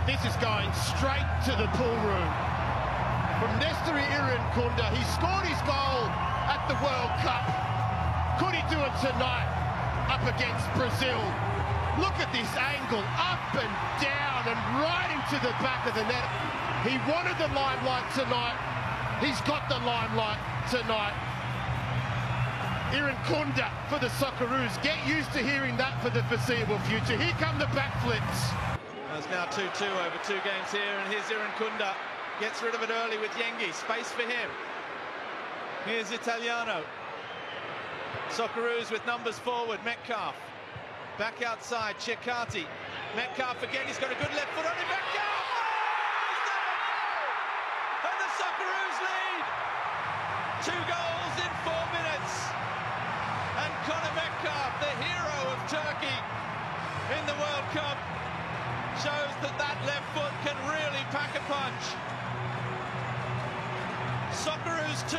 This is going straight to the pool room. From Nestory Irankunda, he scored his goal at the World Cup. Could he do it tonight up against Brazil? Look at this angle, up and down and right into the back of the net. He wanted the limelight tonight. He's got the limelight tonight. Irankunda for the Socceroos. Get used to hearing that for the foreseeable future. Here come the backflips. It's now 2-2 over 2 games here, and here's Irankunda. Gets rid of it early with Yengi. Space for him. Here's Italiano. Socceroos with numbers forward. Metcalf. Back outside. Chiakati. Metcalf again. He's got a good left foot on him. Metcalf! And the Socceroos lead. 2 goals in 4 minutes. And Conor Metcalf, the hero of Turkey in the World Cup, shows that left foot can really pack a punch. Socceroos 2,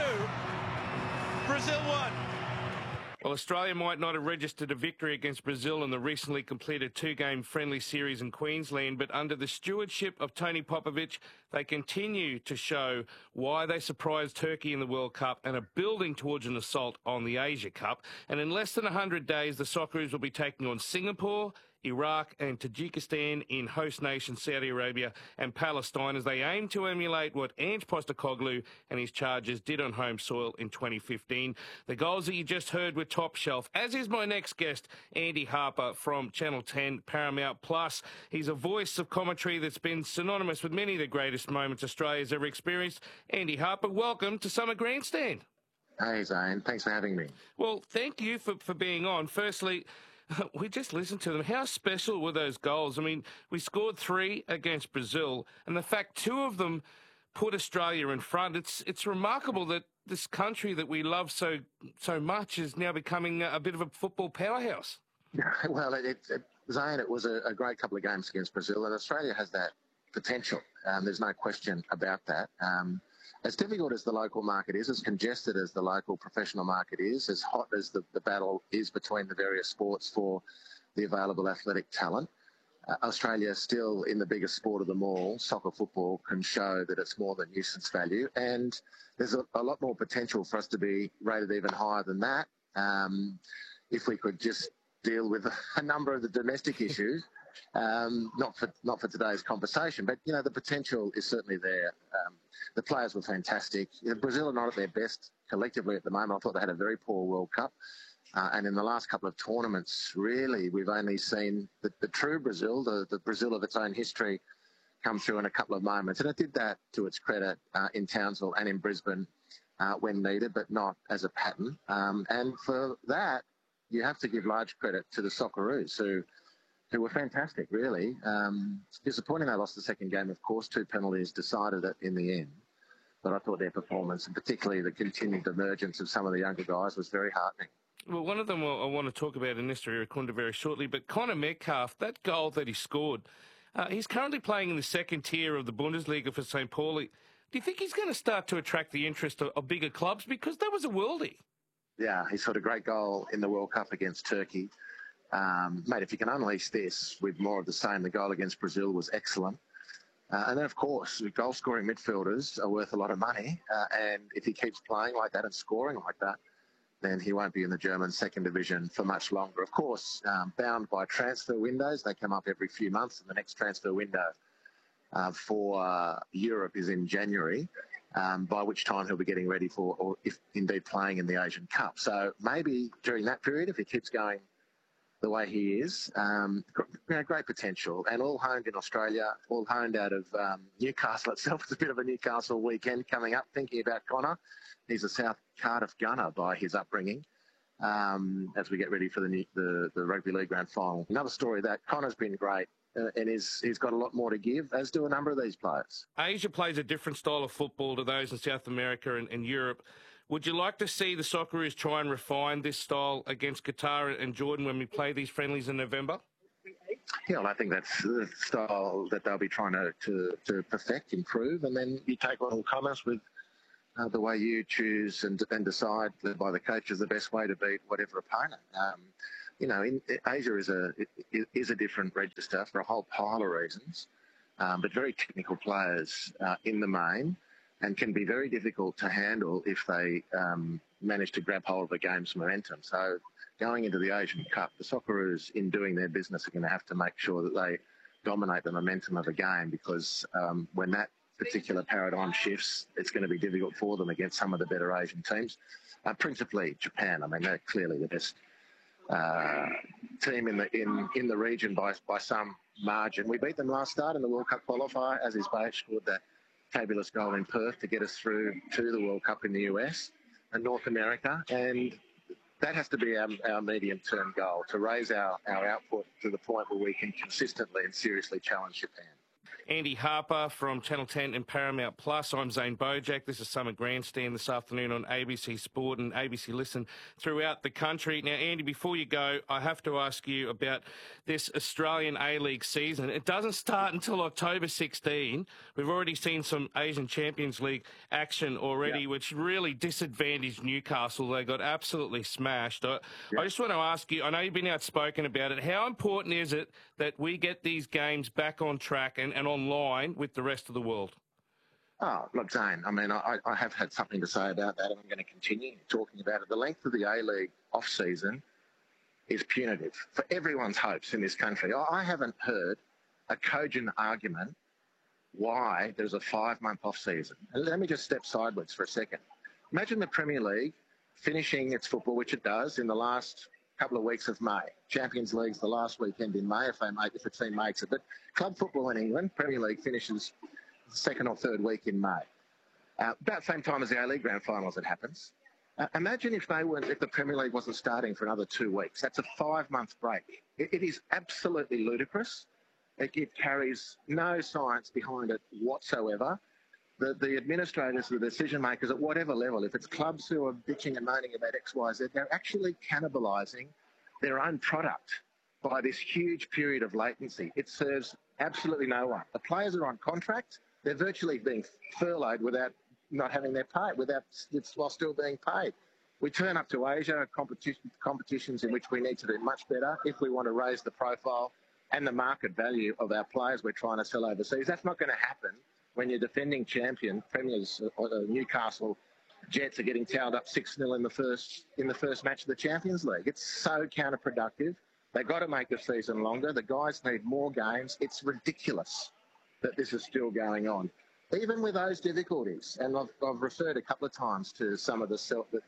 Brazil 1. Well, Australia might not have registered a victory against Brazil in the recently completed 2-game friendly series in Queensland, but under the stewardship of Tony Popovic, they continue to show why they surprised Turkey in the World Cup and are building towards an assault on the Asia Cup. And in less than 100 days, the Socceroos will be taking on Singapore, Iraq and Tajikistan in host nations Saudi Arabia and Palestine as they aim to emulate what Ange Postecoglou and his Chargers did on home soil in 2015. The goals that you just heard were top shelf, as is my next guest, Andy Harper from Channel 10 Paramount Plus. He's a voice of commentary that's been synonymous with many of the greatest moments Australia's ever experienced. Andy Harper, welcome to Summer Grandstand. Hey, Zane. Thanks for having me. Well, thank you for being on. Firstly, we just listened to them. How special were those goals? I mean, we scored 3 against Brazil, and the fact 2 of them put Australia in front. It's remarkable that this country that we love so much is now becoming a bit of a football powerhouse. Well, Zane, it was a great couple of games against Brazil, and Australia has that potential. There's no question about that. As difficult as the local market is, as congested as the local professional market is, as hot as the battle is between the various sports for the available athletic talent, Australia still in the biggest sport of them all, soccer football, can show that it's more than nuisance value. And there's a lot more potential for us to be rated even higher than that. If we could just deal with a number of the domestic issues, not for today's conversation, but, you know, the potential is certainly there. The players were fantastic. You know, Brazil are not at their best collectively at the moment. I thought they had a very poor World Cup. And in the last couple of tournaments, really, we've only seen the true Brazil, the Brazil of its own history, come through in a couple of moments. And it did that to its credit in Townsville and in Brisbane when needed, but not as a pattern. And for that, you have to give large credit to the Socceroos, who were fantastic, really. Disappointing they lost the second game, of course. 2 penalties decided it in the end. But I thought their performance, and particularly the continued emergence of some of the younger guys, was very heartening. Well, one of them I want to talk about in Nestory Irankunda very shortly, but Conor Metcalf, that goal that he scored, he's currently playing in the second tier of the Bundesliga for St. Pauli. Do you think he's going to start to attract the interest of bigger clubs? Because that was a worldie. Yeah, he scored a great goal in the World Cup against Turkey. Mate, if you can unleash this with more of the same, the goal against Brazil was excellent. And then, of course, goal-scoring midfielders are worth a lot of money. And if he keeps playing like that and scoring like that, then he won't be in the German second division for much longer. Of course, bound by transfer windows. They come up every few months, and the next transfer window for Europe is in January, by which time he'll be getting ready for, or if indeed playing in the Asian Cup. So maybe during that period, if he keeps going the way he is, great potential, and all honed in Australia, all honed out of Newcastle itself. It's a bit of a Newcastle weekend coming up, thinking about Conor. He's a South Cardiff gunner by his upbringing, as we get ready for the Rugby League Grand Final. Another story that Conor's been great, and he's got a lot more to give, as do a number of these players. Asia plays a different style of football to those in South America and Europe. Would you like to see the Socceroos try and refine this style against Qatar and Jordan when we play these friendlies in November? Yeah, well, I think that's the style that they'll be trying to perfect, improve, and then you take on all comers with the way you choose and decide by the coach is the best way to beat whatever opponent. You know, Asia is a different register for a whole pile of reasons. but very technical players in the main, and can be very difficult to handle if they manage to grab hold of the game's momentum. So going into the Asian Cup, the Socceroos, in doing their business, are going to have to make sure that they dominate the momentum of the game, because when that particular paradigm shifts, it's going to be difficult for them against some of the better Asian teams, principally Japan. I mean, they're clearly the best team in the region by some margin. We beat them last start in the World Cup qualifier, as is Bache scored that fabulous goal in Perth to get us through to the World Cup in the US and North America, and that has to be our medium-term goal, to raise our output to the point where we can consistently and seriously challenge Japan. Andy Harper from Channel 10 and Paramount Plus. I'm Zane Bojack. This is Summer Grandstand this afternoon on ABC Sport and ABC Listen throughout the country. Now, Andy, before you go, I have to ask you about this Australian A-League season. It doesn't start until October 16. We've already seen some Asian Champions League action already, which really disadvantaged Newcastle. They got absolutely smashed. I just want to ask you, I know you've been outspoken about it, how important is it that we get these games back on track and online with the rest of the world? Oh, look, Zane, I mean, I have had something to say about that, and I'm going to continue talking about it. The length of the A-League off-season is punitive for everyone's hopes in this country. I haven't heard a cogent argument why there's a 5-month off-season. And let me just step sideways for a second. Imagine the Premier League finishing its football, which it does, in the last couple of weeks of May. Champions League's the last weekend in May if a team makes it. But club football in England, Premier League, finishes the second or third week in May. About the same time as the A-League Grand Finals, it happens. Imagine if the Premier League wasn't starting for another 2 weeks. That's a 5-month break. It is absolutely ludicrous. It carries no science behind it whatsoever. The administrators, the decision makers at whatever level, if it's clubs who are bitching and moaning about X, Y, Z, they're actually cannibalising their own product by this huge period of latency. It serves absolutely no one. The players are on contract. They're virtually being furloughed without not having their pay, while still being paid. We turn up to Asia, competitions in which we need to do much better if we want to raise the profile and the market value of our players we're trying to sell overseas. That's not going to happen when your defending champion, Premiers Newcastle Jets, are getting towed up 6-0 in the first match of the Champions League. It's so counterproductive. They've got to make the season longer. The guys need more games. It's ridiculous that this is still going on, even with those difficulties. And I've referred a couple of times to some of the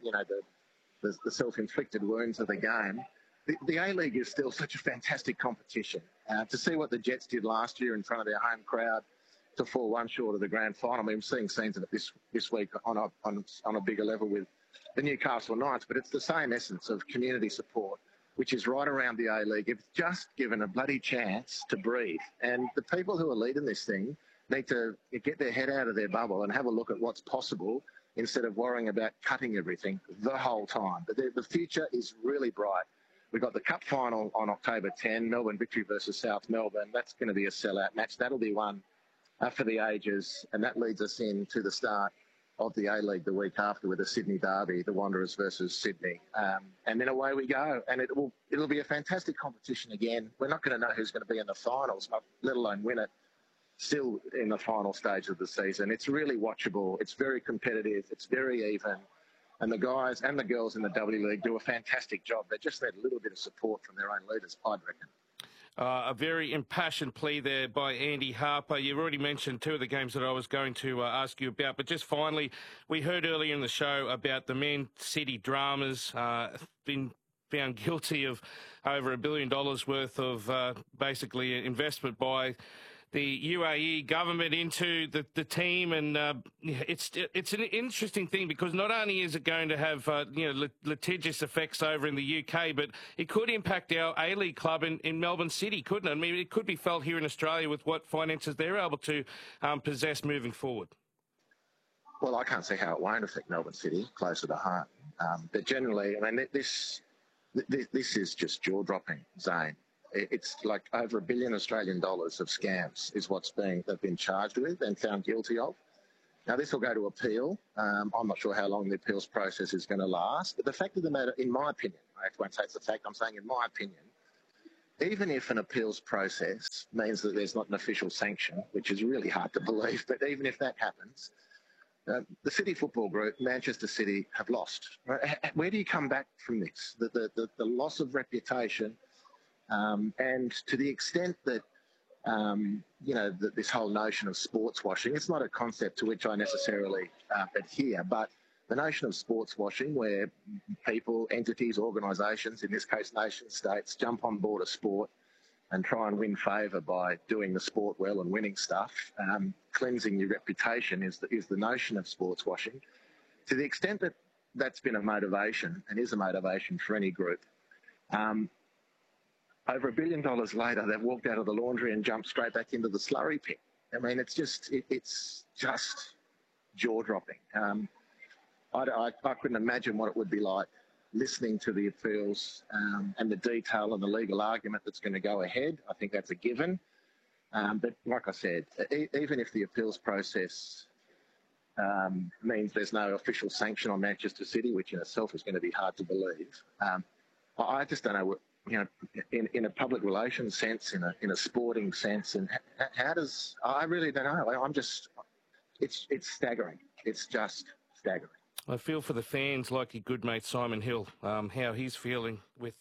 self-inflicted wounds of the game. The A-League is still such a fantastic competition. To see what the Jets did last year in front of their home crowd, to fall one short of the grand final. I mean, I'm seeing scenes of it this week on a bigger level with the Newcastle Knights, but it's the same essence of community support, which is right around the A-League. It's just given a bloody chance to breathe. And the people who are leading this thing need to get their head out of their bubble and have a look at what's possible instead of worrying about cutting everything the whole time. But the future is really bright. We've got the Cup final on October 10, Melbourne Victory versus South Melbourne. That's going to be a sellout match. That'll be one for the ages, and that leads us into the start of the A-League the week after with the Sydney Derby, the Wanderers versus Sydney. And then away we go, and it'll be a fantastic competition again. We're not going to know who's going to be in the finals, let alone win it, still in the final stage of the season. It's really watchable. It's very competitive. It's very even. And the guys and the girls in the W League do a fantastic job. They just need a little bit of support from their own leaders, I'd reckon. A very impassioned plea there by Andy Harper. You've already mentioned two of the games that I was going to ask you about. But just finally, we heard earlier in the show about the Man City Dramas been found guilty of over $1 billion worth of basically investment by the UAE government into the team, and it's an interesting thing because not only is it going to have litigious effects over in the UK, but it could impact our A-League club in Melbourne City, couldn't it? I mean, it could be felt here in Australia with what finances they're able to possess moving forward. Well, I can't see how it won't affect Melbourne City, closer to home. But generally, I mean, this is just jaw-dropping, Zane. It's like over $1 billion Australian dollars of scams is they've been charged with and found guilty of. Now, this will go to appeal. I'm not sure how long the appeals process is going to last. But the fact of the matter, in my opinion, I won't say it's a fact, I'm saying in my opinion, even if an appeals process means that there's not an official sanction, which is really hard to believe, but even if that happens, the City Football Group, Manchester City, have lost. Right? Where do you come back from this? The loss of reputation, and to the extent that, this whole notion of sports washing, it's not a concept to which I necessarily adhere, but the notion of sports washing, where people, entities, organisations, in this case nation states, jump on board a sport and try and win favour by doing the sport well and winning stuff, cleansing your reputation is the notion of sports washing. To the extent that that's been a motivation and is a motivation for any group, over $1 billion later, they've walked out of the laundry and jumped straight back into the slurry pit. I mean, it's just jaw-dropping. I couldn't imagine what it would be like listening to the appeals and the detail and the legal argument that's going to go ahead. I think that's a given. But like I said, even if the appeals process means there's no official sanction on Manchester City, which in itself is going to be hard to believe, I just don't know what, in a public relations sense, in a sporting sense, and I really don't know. It's staggering. It's just staggering. I feel for the fans like your good mate Simon Hill, how he's feeling with,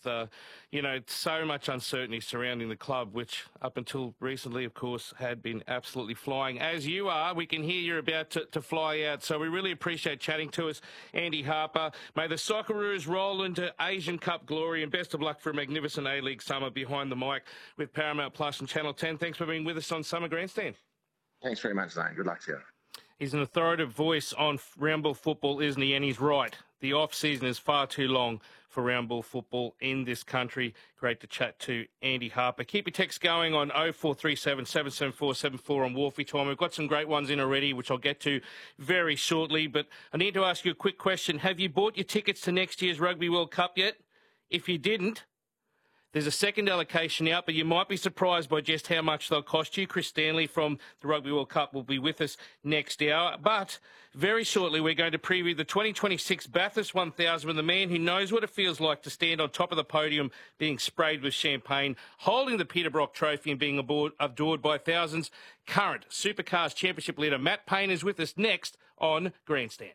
so much uncertainty surrounding the club, which up until recently, of course, had been absolutely flying. As you are, we can hear you're about to fly out. So we really appreciate chatting to us, Andy Harper. May the Socceroos roll into Asian Cup glory, and best of luck for a magnificent A-League summer behind the mic with Paramount Plus and Channel 10. Thanks for being with us on Summer Grandstand. Thanks very much, Zane. Good luck to you. He's an authoritative voice on round ball football, isn't he? And he's right. The off-season is far too long for round ball football in this country. Great to chat to Andy Harper. Keep your text going on 0437 774 74 on Wolfie Time. We've got some great ones in already, which I'll get to very shortly. But I need to ask you a quick question. Have you bought your tickets to next year's Rugby World Cup yet? If you didn't, there's a second allocation out, but you might be surprised by just how much they'll cost you. Chris Stanley from the Rugby World Cup will be with us next hour. But very shortly, we're going to preview the 2026 Bathurst 1000 with the man who knows what it feels like to stand on top of the podium being sprayed with champagne, holding the Peter Brock Trophy and being adored by thousands. Current Supercars Championship leader Matt Payne is with us next on Grandstand.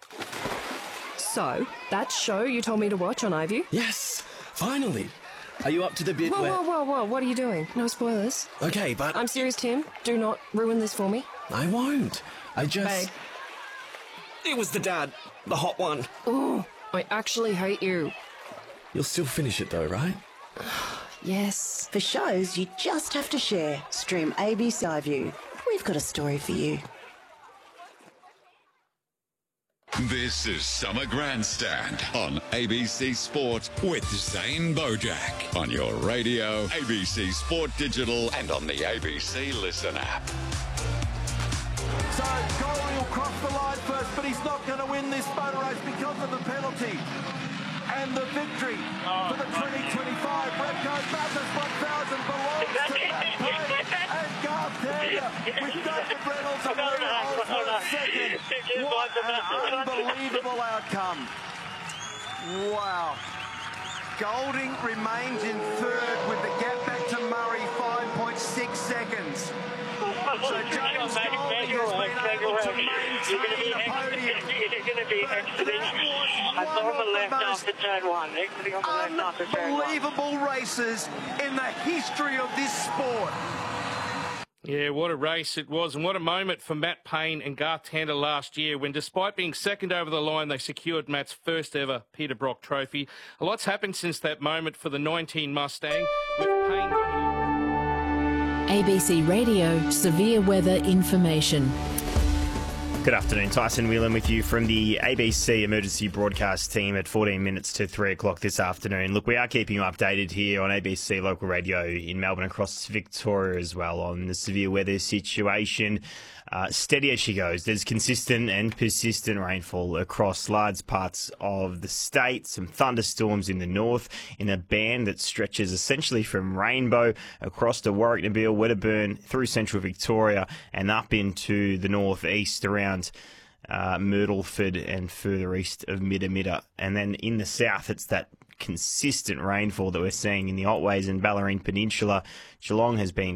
So, that show you told me to watch on iView? Yes, finally. Are you up to the bit where... Whoa, what are you doing? No spoilers. Okay, but... I'm serious, Tim. Do not ruin this for me. I won't. I just... Hey. It was the dad. The hot one. Oh, I actually hate you. You'll still finish it though, right? Yes. For shows you just have to share. Stream ABC iView. We've got a story for you. This is Summer Grandstand on ABC Sport with Zane Bojack on your radio, ABC Sport Digital, and on the ABC Listen app. So Coley will cross the line first, but he's not going to win this motor race because of the penalty. And the victory for the 2025 Repco Bathurst 1000 belongs to Matt Payne and Garth Tander with David Reynolds and Lee Holmes for second. What an unbelievable outcome. Wow. Golding remains in third with the gap back to Murray, 5.6 seconds. So James Golding has been able to maintain the podium. You're going to be exiting on the left after turn one. Exiting on the left after turn one. Unbelievable races in the history of this sport. Yeah, what a race it was, and what a moment for Matt Payne and Garth Tander last year when, despite being second over the line, they secured Matt's first ever Peter Brock Trophy. A lot's happened since that moment for the 19 Mustang, with Payne... ABC Radio Severe Weather Information. Good afternoon, Tyson Whelan with you from the ABC Emergency Broadcast team at 14 minutes to 3 o'clock this afternoon. Look, we are keeping you updated here on ABC Local Radio in Melbourne, across Victoria as well, on the severe weather situation. Steady as she goes. There's consistent and persistent rainfall across large parts of the state. Some thunderstorms in the north in a band that stretches essentially from Rainbow across to Warwick, Nabil, Wedderburn, through central Victoria and up into the northeast around Myrtleford and further east of Midamidda. And then in the south, it's that consistent rainfall that we're seeing in the Otways and Bellarine Peninsula. Geelong has been